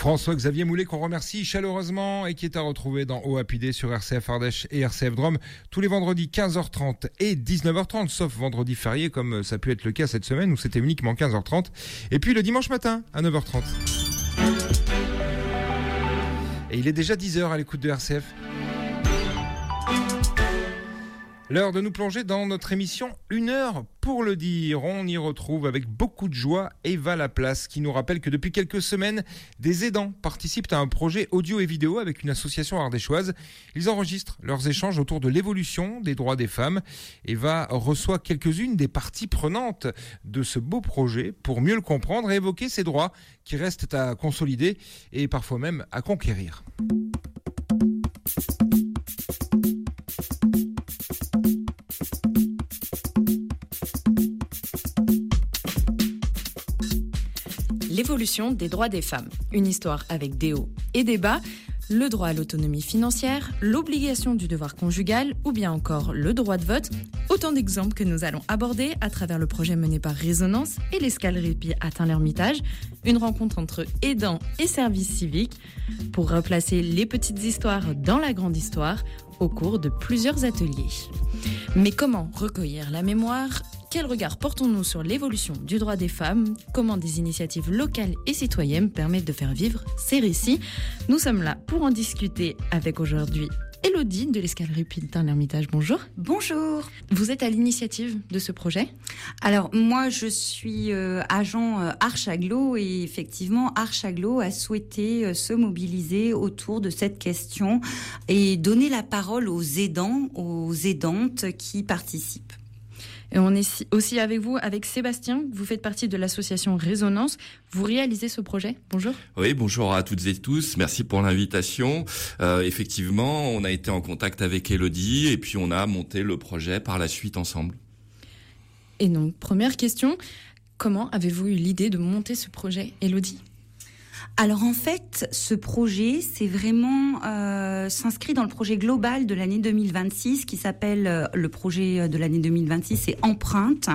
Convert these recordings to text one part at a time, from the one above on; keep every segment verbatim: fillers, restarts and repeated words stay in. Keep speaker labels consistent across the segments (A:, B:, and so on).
A: François-Xavier Moulet qu'on remercie chaleureusement et qui est à retrouver dans O A P I D sur R C F Ardèche et R C F Drôme tous les vendredis quinze heures trente et dix-neuf heures trente, sauf vendredi férié comme ça a pu être le cas cette semaine où c'était uniquement quinze heures trente, et puis le dimanche matin à neuf heures trente. Et il est déjà dix heures à l'écoute de R C F. L'heure de nous plonger dans notre émission Une heure pour le dire. On y retrouve avec beaucoup de joie Eva Laplace qui nous rappelle que depuis quelques semaines, des aidants participent à un projet audio et vidéo avec une association ardéchoise. Ils enregistrent leurs échanges autour de l'évolution des droits des femmes. Eva reçoit quelques-unes des parties prenantes de ce beau projet pour mieux le comprendre et évoquer ces droits qui restent à consolider et parfois même à conquérir.
B: L'évolution des droits des femmes. Une histoire avec des hauts et des bas, le droit à l'autonomie financière, l'obligation du devoir conjugal ou bien encore le droit de vote. Autant d'exemples que nous allons aborder à travers le projet mené par Résonance et l'Escale Répit à Tain-l'Hermitage. Une rencontre entre aidants et services civiques pour replacer les petites histoires dans la grande histoire au cours de plusieurs ateliers. Mais comment recueillir la mémoire ? Quel regard portons-nous sur l'évolution du droit des femmes ? Comment des initiatives locales et citoyennes permettent de faire vivre ces récits ? Nous sommes là pour en discuter avec aujourd'hui Élodie de l'Escale Répit de Tain-l'Hermitage. Bonjour.
C: Bonjour.
B: Vous êtes à l'initiative de ce projet ?
C: Alors moi je suis euh, agent euh, Arche Agglo et effectivement Arche Agglo a souhaité euh, se mobiliser autour de cette question et donner la parole aux aidants, aux aidantes qui participent.
B: Et on est aussi avec vous, avec Sébastien. Vous faites partie de l'association Résonance. Vous réalisez ce projet. Bonjour.
D: Oui, bonjour à toutes et tous. Merci pour l'invitation. Euh, effectivement, on a été en contact avec Élodie et puis on a monté le projet par la suite ensemble.
B: Et donc, première question, comment avez-vous eu l'idée de monter ce projet, Élodie ?
C: Alors en fait, ce projet, c'est vraiment euh, s'inscrit dans le projet global de l'année deux mille vingt-six qui s'appelle euh, le projet de l'année deux mille vingt-six, c'est Empreinte.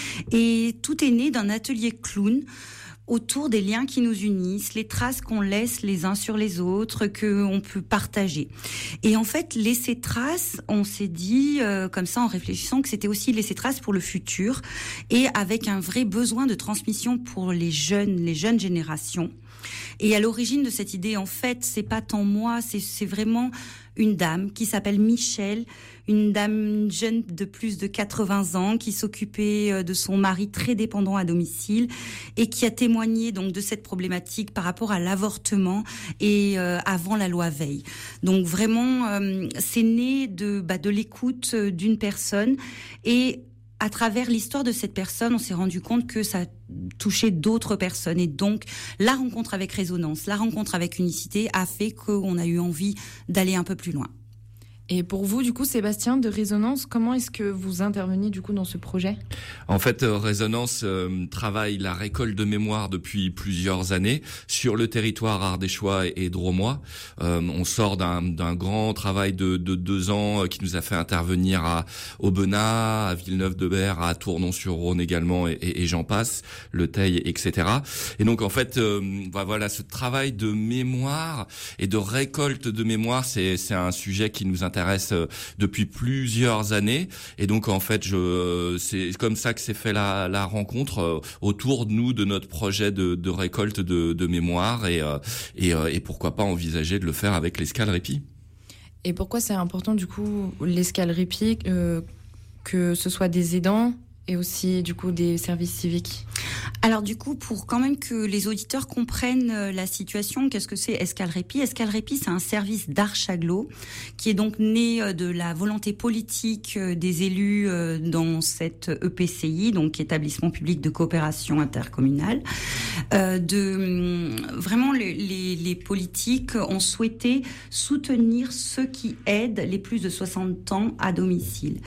C: Et tout est né d'un atelier clown autour des liens qui nous unissent, les traces qu'on laisse les uns sur les autres, qu'on peut partager. Et en fait, laisser trace, on s'est dit, euh, comme ça en réfléchissant, que c'était aussi laisser trace pour le futur et avec un vrai besoin de transmission pour les jeunes, les jeunes générations. Et à l'origine de cette idée, en fait, c'est pas tant moi, c'est, c'est vraiment une dame qui s'appelle Michel, une dame jeune de plus de quatre-vingts ans qui s'occupait de son mari très dépendant à domicile et qui a témoigné donc de cette problématique par rapport à l'avortement et euh, avant la loi Veil. Donc vraiment, euh, c'est né de bah, de l'écoute d'une personne et à travers l'histoire de cette personne, on s'est rendu compte que ça touchait d'autres personnes. Et donc, la rencontre avec Résonance, la rencontre avec Unicité a fait qu'on a eu envie d'aller un peu plus loin.
B: Et pour vous, du coup, Sébastien, de Résonance, comment est-ce que vous intervenez, du coup, dans ce projet ?
D: En fait, euh, Résonance euh, travaille la récolte de mémoire depuis plusieurs années sur le territoire ardéchois et, et drômois. Euh, on sort d'un, d'un grand travail de, de deux ans euh, qui nous a fait intervenir à Aubenas, à Villeneuve-de-Berg, à Tournon-sur-Rhône également, et, et, et j'en passe, Le Teil, et cetera. Et donc, en fait, euh, bah, voilà, ce travail de mémoire et de récolte de mémoire, c'est, c'est un sujet qui nous intéresse intéresse depuis plusieurs années et donc en fait je c'est comme ça que s'est fait la, la rencontre autour de nous de notre projet de, de récolte de, de mémoire et, et et pourquoi pas envisager de le faire avec l'Escale Répit.
B: Et pourquoi c'est important du coup l'Escale Répit euh, que ce soit des aidants et aussi du coup des services civiques?
C: Alors du coup, pour quand même que les auditeurs comprennent la situation, qu'est-ce que c'est Escale Répit ? Escale Répit, c'est un service d'Arche Agglo qui est donc né de la volonté politique des élus dans cette E P C I, donc établissement public de coopération intercommunale. Euh, de vraiment les, les, les politiques ont souhaité soutenir ceux qui aident les plus de soixante ans à domicile.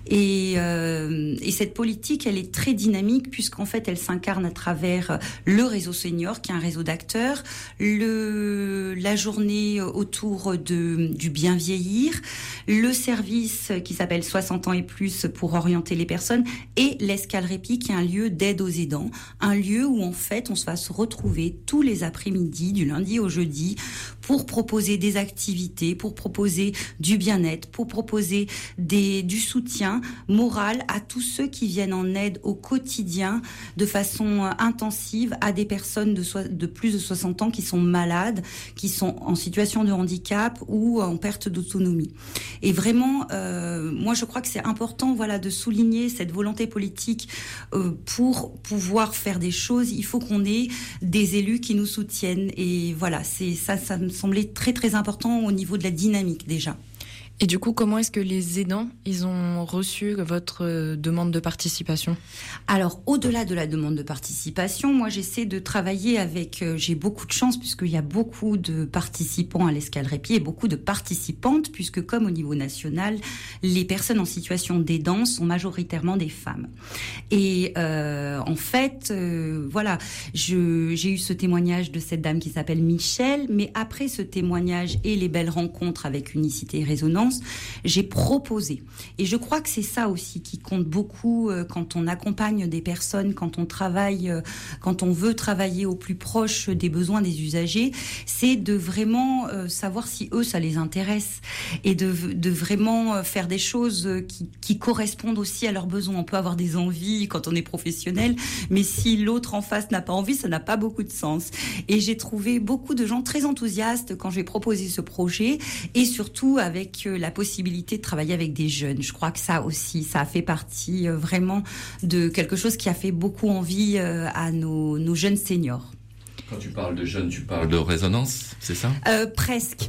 C: Et, euh, et cette politique, elle est très dynamique puisqu'en fait, elle s'incarne à travers le réseau senior, qui est un réseau d'acteurs, le, la journée autour de, du bien vieillir, le service qui s'appelle soixante ans et plus pour orienter les personnes, et l'Escale Répit, qui est un lieu d'aide aux aidants, un lieu où en fait, on se va se retrouver tous les après-midi, du lundi au jeudi, pour proposer des activités, pour proposer du bien-être, pour proposer des, du soutien moral à tous ceux qui viennent en aide au quotidien de façon intensive à des personnes de, so- de plus de soixante ans qui sont malades, qui sont en situation de handicap ou en perte d'autonomie. Et vraiment, euh, moi je crois que c'est important, voilà, de souligner cette volonté politique euh, pour pouvoir faire des choses. Il faut qu'on ait des élus qui nous soutiennent. Et voilà, c'est ça, ça me semblait très très important au niveau de la dynamique déjà.
B: Et du coup, comment est-ce que les aidants, ils ont reçu votre demande de participation ?
C: Alors, au-delà de la demande de participation, moi, j'essaie de travailler avec... Euh, j'ai beaucoup de chance puisqu'il y a beaucoup de participants à l'Escale Répit et beaucoup de participantes puisque, comme au niveau national, les personnes en situation d'aidance sont majoritairement des femmes. Et euh, en fait, euh, voilà, je, j'ai eu ce témoignage de cette dame qui s'appelle Michel, mais après ce témoignage et les belles rencontres avec Unicité et Résonance, j'ai proposé. Et je crois que c'est ça aussi qui compte beaucoup euh, quand on accompagne des personnes, quand on travaille, euh, quand on veut travailler au plus proche des besoins des usagers, c'est de vraiment euh, savoir si eux, ça les intéresse et de, de vraiment euh, faire des choses qui, qui correspondent aussi à leurs besoins. On peut avoir des envies quand on est professionnel, mais si l'autre en face n'a pas envie, ça n'a pas beaucoup de sens. Et j'ai trouvé beaucoup de gens très enthousiastes quand j'ai proposé ce projet et surtout avec euh, la possibilité de travailler avec des jeunes. Je crois que ça aussi, ça a fait partie euh, vraiment de quelque chose qui a fait beaucoup envie euh, à nos, nos jeunes seniors.
D: Quand tu parles de jeunes, tu parles de Résonance, c'est ça ?
C: euh, Presque.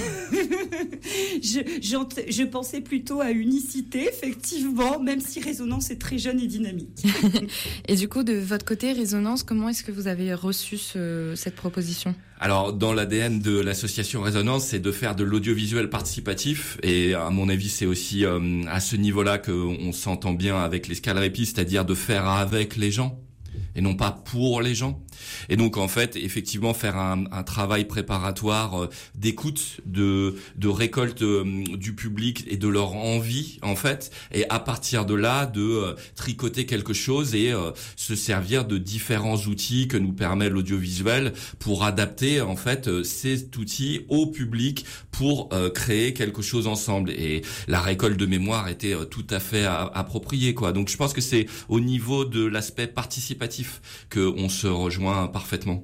C: je, je pensais plutôt à Unicité, effectivement, même si Résonance est très jeune et dynamique.
B: Et du coup, de votre côté, Résonance, comment est-ce que vous avez reçu ce, cette proposition ?
D: Alors, dans l'A D N de l'association Résonance, c'est de faire de l'audiovisuel participatif. Et à mon avis, c'est aussi euh, à ce niveau-là qu'on s'entend bien avec l'Escale Répit, c'est-à-dire de faire avec les gens et non pas pour les gens. Et donc en fait, effectivement, faire un, un travail préparatoire euh, d'écoute, de, de récolte euh, du public et de leur envie en fait, et à partir de là, de euh, tricoter quelque chose et euh, se servir de différents outils que nous permet l'audiovisuel pour adapter en fait euh, cet outil au public pour euh, créer quelque chose ensemble. Et la récolte de mémoire était euh, tout à fait a- appropriée quoi. Donc je pense que c'est au niveau de l'aspect participatif que on se rejoint parfaitement.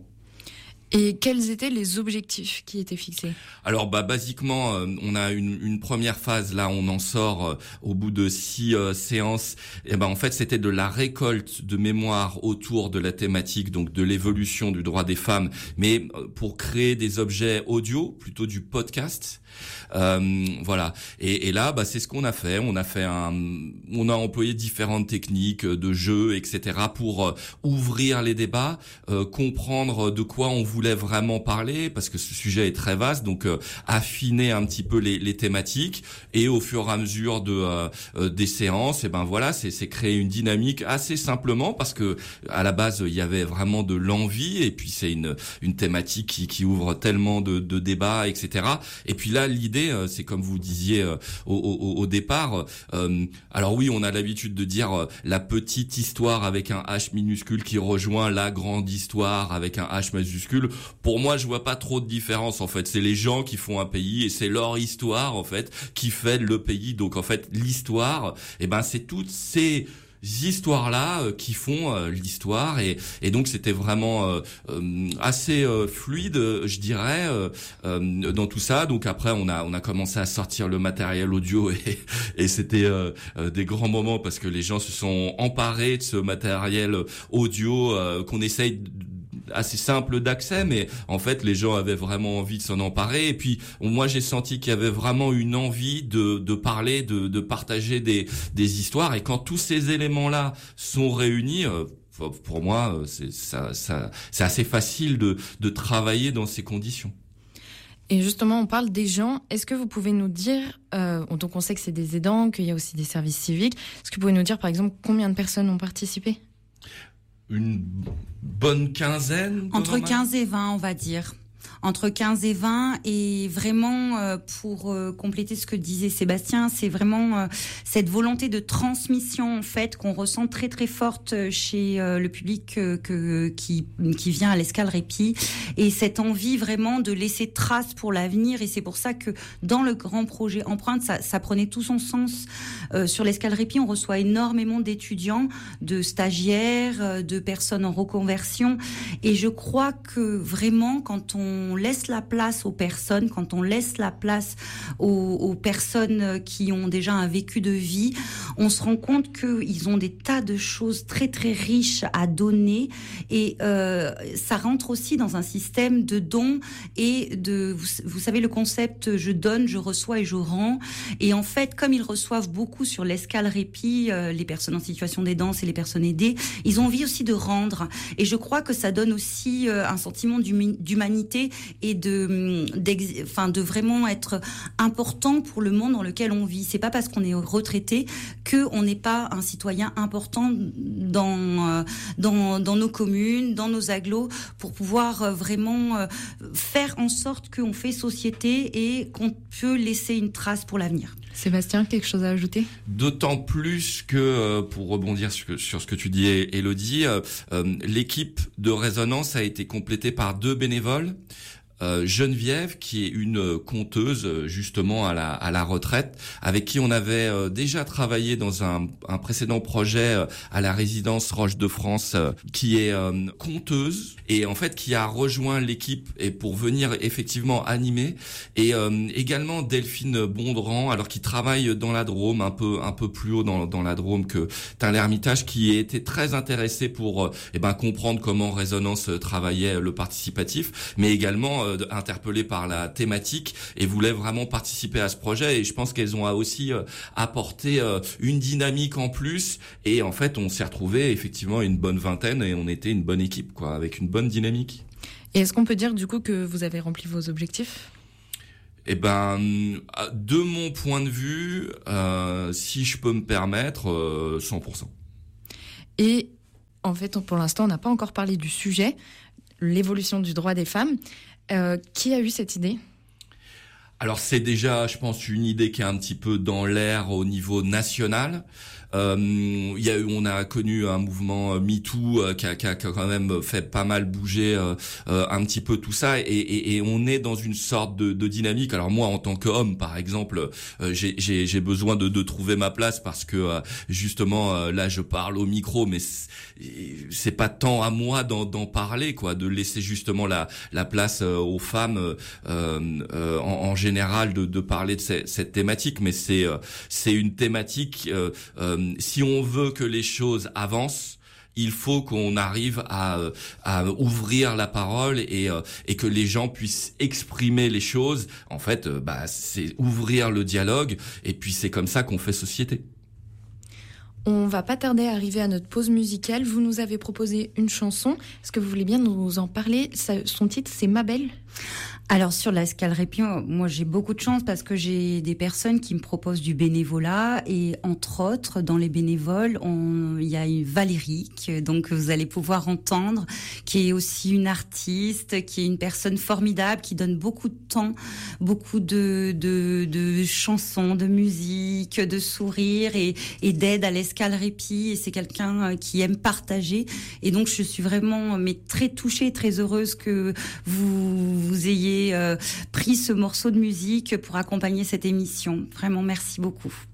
B: Et quels étaient les objectifs qui étaient fixés ?
D: Alors, bah, basiquement, euh, on a une, une première phase. Là, on en sort euh, au bout de six euh, séances. Et ben, en fait, c'était de la récolte de mémoire autour de la thématique, donc de l'évolution du droit des femmes, mais euh, pour créer des objets audio, plutôt du podcast. Euh, voilà. Et, et là, bah, c'est ce qu'on a fait. On a fait un, on a employé différentes techniques de jeu, et cetera, pour euh, ouvrir les débats, euh, comprendre de quoi on voulait vraiment parler, parce que ce sujet est très vaste. Donc, euh, affiner un petit peu les, les thématiques, et au fur et à mesure de euh, euh, des séances, et ben voilà, c'est, c'est créer une dynamique assez simplement, parce que à la base, il y avait vraiment de l'envie, et puis c'est une une thématique qui, qui ouvre tellement de, de débats, et cetera. Et puis là, l'idée, c'est comme vous disiez euh, au, au, au départ. Euh, alors oui, on a l'habitude de dire euh, la petite histoire avec un H minuscule qui rejoint la grande histoire avec un H majuscule. Pour moi, je vois pas trop de différence en fait. C'est les gens qui font un pays et c'est leur histoire en fait qui fait le pays. Donc en fait, l'histoire, eh ben c'est toutes ces histoires-là euh, qui font euh, l'histoire et, et donc c'était vraiment euh, euh, assez euh, fluide, je dirais, euh, euh, dans tout ça. Donc après on a on a commencé à sortir le matériel audio et, et c'était euh, euh, des grands moments parce que les gens se sont emparés de ce matériel audio euh, qu'on essaye de assez simple d'accès, mais en fait les gens avaient vraiment envie de s'en emparer. Et puis moi j'ai senti qu'il y avait vraiment une envie de, de parler, de, de partager des, des histoires. Et quand tous ces éléments-là sont réunis, euh, pour moi c'est, ça, ça, c'est assez facile de, de travailler dans ces conditions.
B: Et justement, on parle des gens. Est-ce que vous pouvez nous dire, euh, donc on sait que c'est des aidants, qu'il y a aussi des services civiques. Est-ce que vous pouvez nous dire, par exemple, combien de personnes ont participé ?
D: Une bonne quinzaine.
C: Entre quinze et vingt, on va dire. Entre quinze et vingt, et vraiment euh, pour euh, compléter ce que disait Sébastien, c'est vraiment euh, cette volonté de transmission en fait qu'on ressent très très forte chez euh, le public euh, que, qui, qui vient à l'Escale Répit, et cette envie vraiment de laisser trace pour l'avenir. Et c'est pour ça que dans le grand projet Empreinte, ça, ça prenait tout son sens. Euh, sur l'Escale Répit, on reçoit énormément d'étudiants, de stagiaires, de personnes en reconversion, et je crois que vraiment quand on On laisse la place aux personnes, quand on laisse la place aux, aux personnes qui ont déjà un vécu de vie, on se rend compte qu'ils ont des tas de choses très très riches à donner, et euh, ça rentre aussi dans un système de dons et de, vous, vous savez le concept je donne, je reçois et je rends, et en fait comme ils reçoivent beaucoup sur l'Escale Répit, euh, les personnes en situation d'aidance et les personnes aidées, ils ont envie aussi de rendre, et je crois que ça donne aussi euh, un sentiment d'humanité et de, enfin, de vraiment être important pour le monde dans lequel on vit. C'est pas parce qu'on est retraité qu'on n'est pas un citoyen important dans, dans, dans nos communes, dans nos agglos, pour pouvoir vraiment faire en sorte qu'on fait société et qu'on peut laisser une trace pour l'avenir.
B: Sébastien, quelque chose à ajouter ?
D: D'autant plus que, pour rebondir sur, sur ce que tu dis, Élodie, euh, l'équipe de Résonance a été complétée par deux bénévoles. Euh, Geneviève, qui est une conteuse justement à la, à la retraite, avec qui on avait euh, déjà travaillé dans un, un précédent projet euh, à la résidence Roche de France, euh, qui est euh, conteuse et en fait qui a rejoint l'équipe et pour venir effectivement animer, et euh, également Delphine Bondran, alors qui travaille dans la Drôme, un peu un peu plus haut dans, dans la Drôme que Tain-l'Hermitage, qui était très intéressée pour euh, eh ben comprendre comment Résonance travaillait le participatif, mais également euh, interpellée par la thématique et voulait vraiment participer à ce projet. Et je pense qu'elles ont aussi euh, apporté euh, une dynamique en plus. Et en fait, on s'est retrouvé effectivement une bonne vingtaine et on était une bonne équipe, quoi, avec une bonne dynamique.
B: Et est-ce qu'on peut dire du coup que vous avez rempli vos objectifs ?
D: Eh ben, de mon point de vue, euh, si je peux me permettre, euh, cent pour cent.
B: Et en fait, pour l'instant, on n'a pas encore parlé du sujet, l'évolution du droit des femmes. Euh, qui a eu cette idée ?
D: Alors c'est déjà, je pense, une idée qui est un petit peu dans l'air au niveau national. Euh, il y a eu, on a connu un mouvement MeToo euh, qui, a, qui a quand même fait pas mal bouger euh, euh, un petit peu tout ça, et, et, et on est dans une sorte de, de dynamique. Alors moi, en tant qu'homme, par exemple, euh, j'ai, j'ai, j'ai besoin de, de trouver ma place parce que euh, justement euh, là, je parle au micro, mais c'est, c'est pas tant à moi d'en, d'en parler, quoi, de laisser justement la, la place euh, aux femmes euh, euh, en, en général de, de parler de cette, cette thématique. Mais c'est, euh, c'est une thématique. Euh, euh, Si on veut que les choses avancent, il faut qu'on arrive à, à ouvrir la parole et, et que les gens puissent exprimer les choses. En fait, bah, c'est ouvrir le dialogue, et puis c'est comme ça qu'on fait société.
B: On va pas tarder à arriver à notre pause musicale. Vous nous avez proposé une chanson. Est-ce que vous voulez bien nous en parler ? Son titre, c'est Ma Belle.
C: Alors sur l'Escale Répit, moi j'ai beaucoup de chance parce que j'ai des personnes qui me proposent du bénévolat, et entre autres dans les bénévoles, on, il y a une Valérie, que, donc vous allez pouvoir entendre, qui est aussi une artiste, qui est une personne formidable, qui donne beaucoup de temps, beaucoup de, de, de chansons, de musique, de sourires et, et d'aide à l'Escale Répit, et c'est quelqu'un qui aime partager, et donc je suis vraiment mais très touchée, très heureuse que vous, vous ayez Euh, pris ce morceau de musique pour accompagner cette émission. Vraiment, merci beaucoup.